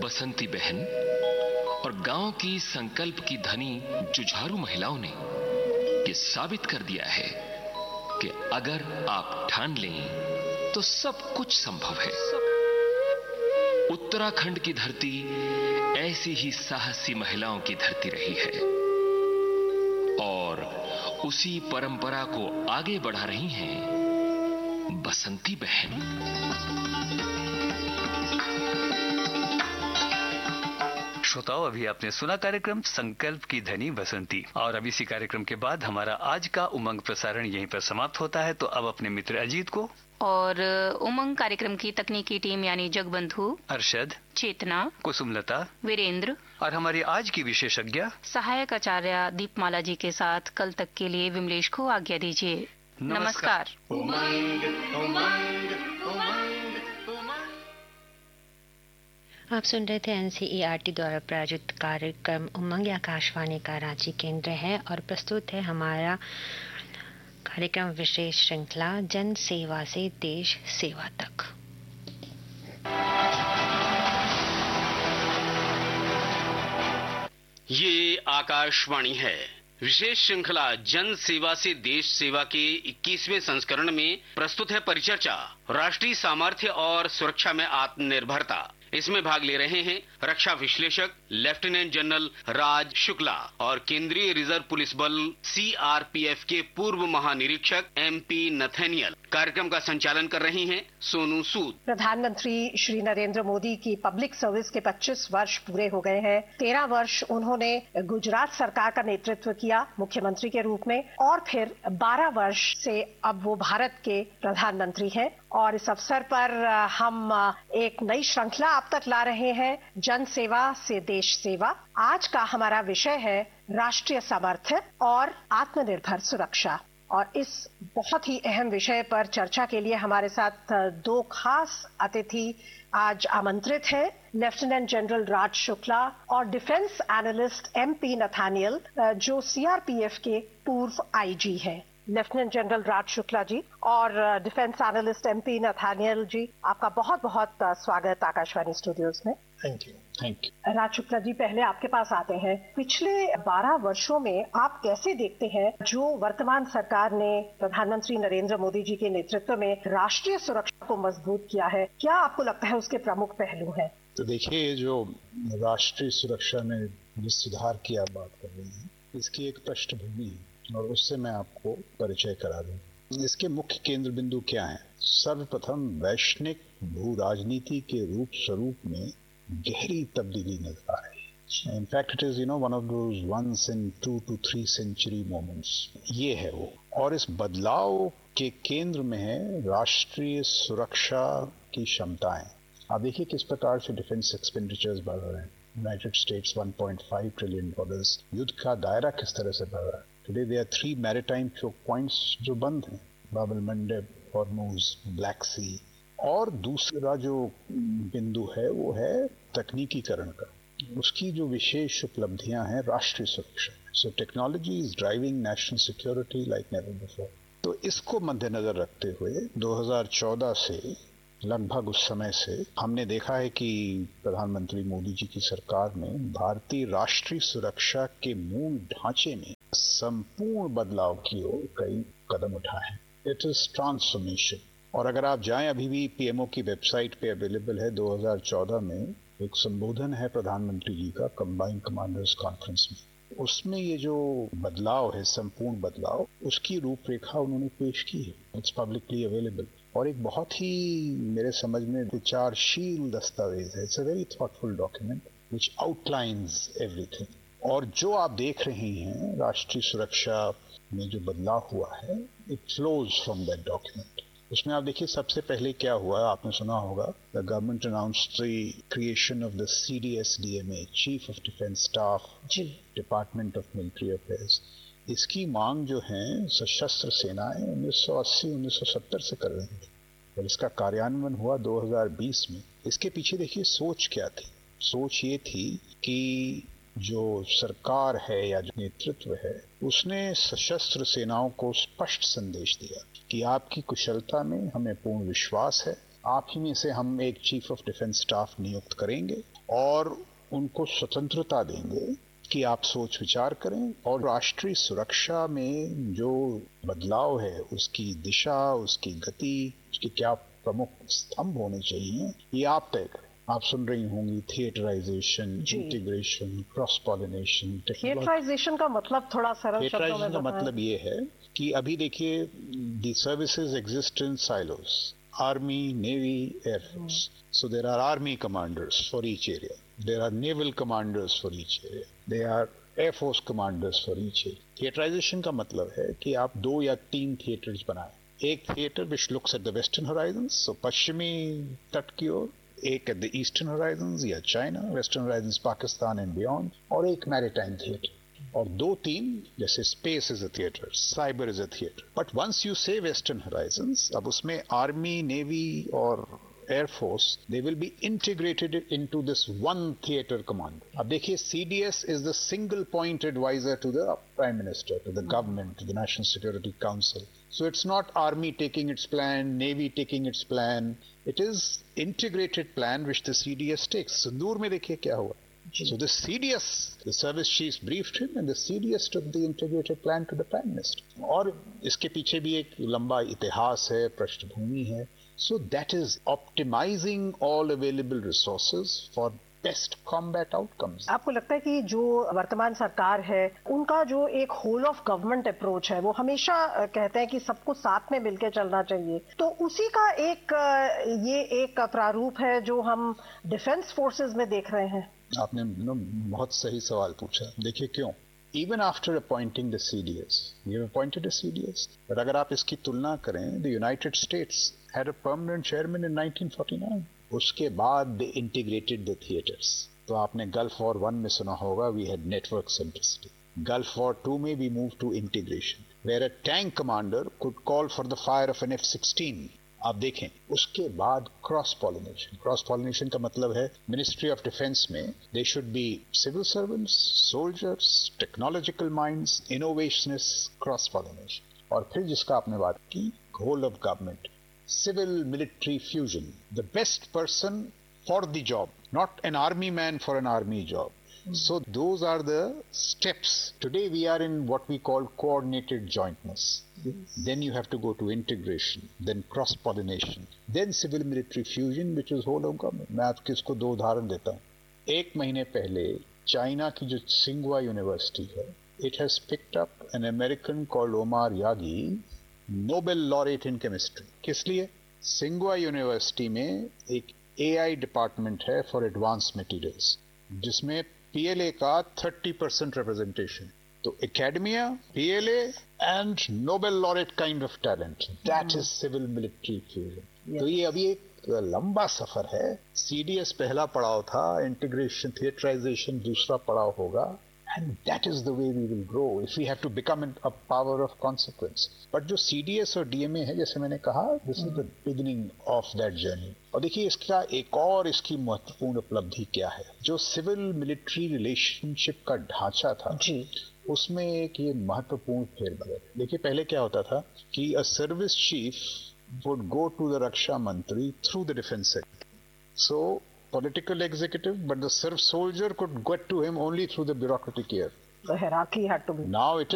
बसंती बहन और गांव की संकल्प की धनी जुझारू महिलाओं ने ये साबित कर दिया है कि अगर आप ठान लें तो सब कुछ संभव है। उत्तराखंड की धरती ऐसी ही साहसी महिलाओं की धरती रही है और उसी परंपरा को आगे बढ़ा रही हैं बसंती बहन। श्रोताओ, अभी आपने सुना कार्यक्रम संकल्प की धनी बसंती, और अब इसी कार्यक्रम के बाद हमारा आज का उमंग प्रसारण यहीं पर समाप्त होता है। तो अब अपने मित्र अजीत को और उमंग कार्यक्रम की तकनीकी टीम यानी जगबंधु, अरशद, चेतना, कुसुमलता, वीरेंद्र और हमारी आज की विशेषज्ञ सहायक आचार्य दीपमाला जी के साथ कल तक के लिए विमलेश को आज्ञा दीजिए। नमस्कार। उमंग, उमंग, उमंग, उमंग। आप सुन रहे थे NCERT द्वारा प्रायोजित कार्यक्रम उमंग, आकाशवाणी का रांची केंद्र है और प्रस्तुत है हमारा कार्यक्रम विशेष श्रृंखला जन सेवा से देश सेवा तक। ये आकाशवाणी है। विशेष श्रृंखला जन सेवा से देश सेवा के 21वें संस्करण में प्रस्तुत है परिचर्चा राष्ट्रीय सामर्थ्य और सुरक्षा में आत्मनिर्भरता। इसमें भाग ले रहे हैं रक्षा विश्लेषक लेफ्टिनेंट जनरल राज शुक्ला और केंद्रीय रिजर्व पुलिस बल CRPF के पूर्व महानिरीक्षक MP नथेनियल। कार्यक्रम का संचालन कर रही हैं सोनू सूद। प्रधानमंत्री श्री नरेंद्र मोदी की पब्लिक सर्विस के 25 वर्ष पूरे हो गए हैं। 13 वर्ष उन्होंने गुजरात सरकार का नेतृत्व किया मुख्यमंत्री के रूप में और फिर 12 वर्ष से अब वो भारत के प्रधानमंत्री हैं। और इस अवसर पर हम एक नई श्रृंखला आप तक ला रहे हैं, जन सेवा से देश सेवा। आज का हमारा विषय है राष्ट्रीय सामर्थ्य और आत्मनिर्भर सुरक्षा। और इस बहुत ही अहम विषय पर चर्चा के लिए हमारे साथ दो खास अतिथि आज आमंत्रित हैं, लेफ्टिनेंट जनरल राज शुक्ला और डिफेंस एनालिस्ट MP नथानियल, जो CRPF के पूर्व IG हैं। लेफ्टिनेंट जनरल राज शुक्ला जी और डिफेंस एनालिस्ट MP नथानियल जी, आपका बहुत बहुत स्वागत आकाशवाणी स्टूडियोज में। Thank you. राज शुक्ला जी, पहले आपके पास आते हैं। पिछले 12 वर्षों में आप कैसे देखते हैं जो वर्तमान सरकार ने प्रधानमंत्री नरेंद्र मोदी जी के नेतृत्व में राष्ट्रीय सुरक्षा को मजबूत किया है? क्या आपको लगता है उसके प्रमुख पहलू हैं? तो देखिए, जो राष्ट्रीय सुरक्षा में जिस सुधार की आप बात कर रही हैं, इसकी एक पृष्ठभूमि है और उससे मैं आपको परिचय करा दूं। इसके मुख्य केंद्र बिंदु क्या हैं? सर्वप्रथम वैश्विक भू राजनीति के रूप स्वरूप में गहरी तब्दीली नजर आ रही है। In fact it is one of those once in 2 to 3 century moments. ये है वो, और इस बदलाव के केंद्र में है राष्ट्रीय सुरक्षा की क्षमताएं। आप देखिए किस प्रकार से डिफेंस एक्सपेंडिचर्स बढ़ रहे हैं। यूनाइटेड स्टेट्स $1.5 ट्रिलियन, युद्ध का दायरा किस तरह से बढ़ रहा है। Today there are 3 maritime choke points जो बंद हैं, बाब एल मंडब, हॉर्मुज, ब्लैक सी। और दूसरा जो बिंदु है वो है तकनीकीकरण का, उसकी जो विशेष उपलब्धियां हैं राष्ट्रीय सुरक्षा। So technology is driving national security like never before. तो इसको मद्देनजर रखते हुए 2014 से लगभग उस समय से हमने देखा है कि प्रधानमंत्री मोदी जी की सरकार ने भारतीय राष्ट्रीय सुरक्षा के मूल ढांचे में संपूर्ण बदलाव की ओर कई कदम उठाए हैं। It is transformation. और अगर आप जाएं, अभी भी PMO की वेबसाइट पे अवेलेबल है, 2014 में एक संबोधन है प्रधानमंत्री जी का कंबाइंड कमांडर्स कॉन्फ्रेंस में। उसमें ये जो बदलाव है, संपूर्ण बदलाव, उसकी रूपरेखा उन्होंने पेश की है। इट्स पब्लिकली अवेलेबल और एक बहुत ही मेरे समझ में विचारशील दस्तावेज है। It's a very thoughtful document which outlines everything. और जो आप देख रहे हैं राष्ट्रीय सुरक्षा में जो बदलाव हुआ है, it flows from that document. उसमें आप देखिए सबसे पहले क्या हुआ, आपने सुना होगा, the government announced the creation of the CDS-DMA, chief of defence staff, department of military affairs. इसकी मांग जो है सशस्त्र सेनाएं 1980-1970 से कर रही थी और इसका कार्यान्वयन हुआ 2020 में। इसके पीछे देखिए सोच क्या थी। सोच ये थी कि जो सरकार है या जो नेतृत्व है, उसने सशस्त्र सेनाओं को स्पष्ट संदेश दिया कि आपकी कुशलता में हमें पूर्ण विश्वास है, आप ही में से हम एक चीफ ऑफ डिफेंस स्टाफ नियुक्त करेंगे और उनको स्वतंत्रता देंगे कि आप सोच विचार करें और राष्ट्रीय सुरक्षा में जो बदलाव है उसकी दिशा, उसकी गति, उसके क्या प्रमुख स्तंभ होने चाहिए, ये आप तय करें। आप सुन रही होंगी theatrisation, integration, cross pollination. Theatrisation का मतलब थोड़ा सरल शब्दों में थिएटराइजेशन का मतलब ये है कि अभी देखिए the services exist in silos, army, navy, air force. So there are army commanders for each area. There are naval commanders for each area. There are air force commanders for each area. Theaterization का मतलब है कि आप 2 या 3 theatres बनाएं। एक theatre which looks at the western horizons, so पश्चिमी तट की ओर, एक at the eastern horizons या China, western horizons Pakistan and beyond, और एक मैरीटाइम थिएटर। और 2-3 जैसे space is a theatre, cyber is a theatre. But once you से वेस्टर्न होराइजन्स, अब उसमें आर्मी, नेवी और air force, they will be integrated into this one theatre command. अब देखिए, CDS is the single point adviser to the prime minister, to the government, to the national security council. So it's not army taking its plan, navy taking its plan. It is integrated plan which the CDS takes. Sindoor में देखिए क्या हुआ. So the CDS, the service chiefs briefed him and the CDS took the integrated plan to the Prime Minister. और इसके पीछे भी एक लंबा इतिहास है, पृष्ठभूमि है. So that is optimizing all available resources for best combat outcomes. आपको लगता है कि जो वर्तमान सरकार है उनका जो एक होल ऑफ गवर्नमेंट अप्रोच है, वो हमेशा कहते हैं कि सबको साथ में मिलकर चलना चाहिए, तो उसी का ये एक प्रारूप है जो हम डिफेंस फोर्सेस में देख रहे हैं? आपने बहुत सही सवाल पूछा। देखिए क्यों, even after appointing the CDS, we have appointed a CDS, but अगर आप इसकी तुलना करें, the United States had a permanent chairman in 1949. उसके बाद they integrated the theaters. तो आपने गल्फ वॉर 1 में सुना होगा, we had network centricity. Gulf War 2 में we moved to integration, where a tank commander could call for the fire of an F-16. आप देखें, उसके बाद क्रॉस पॉलिनेशन। क्रॉस पॉलिनेशन का मतलब है मिनिस्ट्री ऑफ डिफेंस में they should be civil servants, soldiers, technological minds, इनोवेशनिस्ट, cross pollination. और फिर जिसका आपने बात की, whole of government, civil military fusion, the best person for the job, not an army man for an army job. So those are the steps. Today we are in what we call coordinated jointness. Then you have to go to integration, then cross pollination, then civil military fusion, which is whole of government. मैं आपको इसको 2 उदाहरण देता हूँ। 1 महीने पहले China की जो सिंगवा यूनिवर्सिटी है, it has picked up an American called Omar Yagi, Nobel laureate in chemistry. किस लिए? सिंगवा यूनिवर्सिटी में एक एआई डिपार्टमेंट है फॉर एडवांस मटेरियल्स, जिसमें पीएलए का 30% रिप्रेजेंटेशन। तो academia, PLA and Nobel laureate kind of talent, that is civil military fusion. तो ये अभी एक लंबा सफर है। सीडीएस पहला पड़ाव था, इंटीग्रेशन, थिएटराइजेशन दूसरा पड़ाव होगा। And that is the way we will grow if we have to become a power of consequence. But जो CDS और DMA है, जैसे मैंने कहा, this is the beginning of that journey. और देखिए, इसका एक और इसकी महत्वपूर्ण उपलब्धि क्या है। जो सिविल मिलिट्री रिलेशनशिप का ढांचा था जी, उसमें एक ये महत्वपूर्ण फेरबदल। देखिए, पहले क्या होता था कि a service chief would go to the रक्षा मंत्री through the defense secretary. So political executive, but the soldier could get to him only through the bureaucratic ear. The hierarchy had to be. Now it